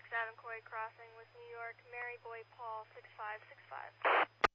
Avencoy Crossing with New York, Mary Boy Paul 6565.